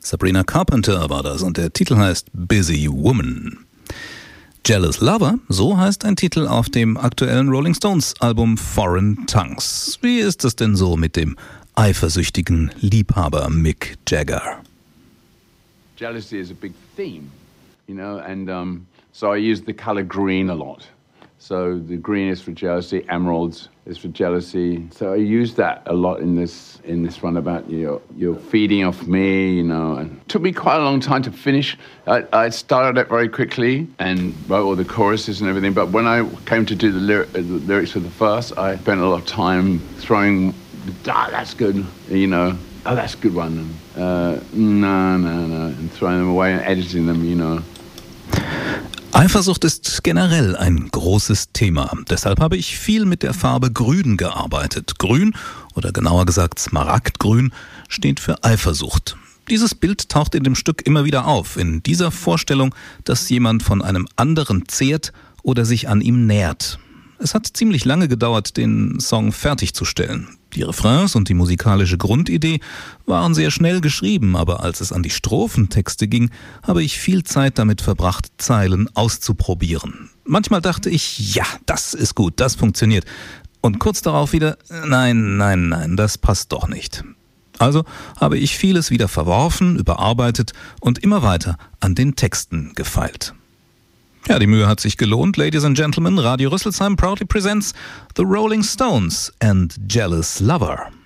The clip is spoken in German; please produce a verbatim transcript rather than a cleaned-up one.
Sabrina Carpenter war das und der Titel heißt Busy Woman. Jealous Lover, so heißt ein Titel auf dem aktuellen Rolling Stones Album Foreign Tongues. Wie ist es denn so mit dem eifersüchtigen Liebhaber Mick Jagger? Jealousy is a big theme, you know, and um, so I use the color green a lot. So the green is for jealousy, emeralds is for jealousy. So I use that a lot in this in this one about you. You're feeding off me, you know. And it took me quite a long time to finish. I, I started it very quickly and wrote all the choruses and everything. But when I came to do the, lyric, the lyrics for the verse, I spent a lot of time throwing. Ah, that's good, you know. Oh, that's a good one. Uh, no, no, no, and throwing them away and editing them, you know. Eifersucht ist generell ein großes Thema. Deshalb habe ich viel mit der Farbe Grün gearbeitet. Grün, oder genauer gesagt Smaragdgrün, steht für Eifersucht. Dieses Bild taucht in dem Stück immer wieder auf, in dieser Vorstellung, dass jemand von einem anderen zehrt oder sich an ihm nähert. Es hat ziemlich lange gedauert, den Song fertigzustellen. Die Refrains und die musikalische Grundidee waren sehr schnell geschrieben, aber als es an die Strophentexte ging, habe ich viel Zeit damit verbracht, Zeilen auszuprobieren. Manchmal dachte ich, ja, das ist gut, das funktioniert. Und kurz darauf wieder, nein, nein, nein, das passt doch nicht. Also habe ich vieles wieder verworfen, überarbeitet und immer weiter an den Texten gefeilt. Ja, die Mühe hat sich gelohnt. Ladies and Gentlemen, Radio Rüsselsheim proudly presents The Rolling Stones and Jealous Lover.